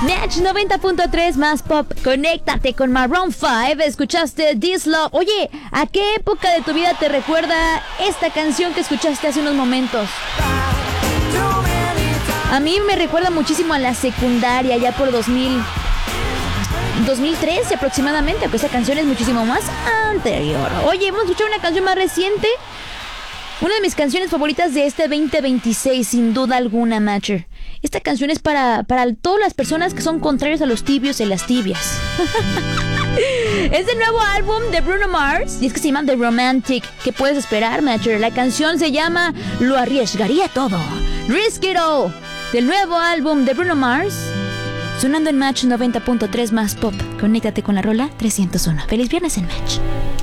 Match 90.3 más pop. Conéctate con Maroon 5. Escuchaste This Love. Oye, ¿a qué época de tu vida te recuerda esta canción que escuchaste hace unos momentos? A mí me recuerda muchísimo a la secundaria, ya por 2013 aproximadamente, aunque esa canción es muchísimo más anterior. Oye, hemos escuchado una canción más reciente. Una de mis canciones favoritas de este 2026, sin duda alguna, Matcher. Esta canción es para todas las personas que son contrarios a los tibios y las tibias. Es el nuevo álbum de Bruno Mars y es que se llama The Romantic. ¿Qué puedes esperar, Matcher? La canción se llama Lo arriesgaría todo, Risk It All, del nuevo álbum de Bruno Mars. Sonando en Match 90.3 más pop. Conéctate con la rola 301. Feliz viernes en Match.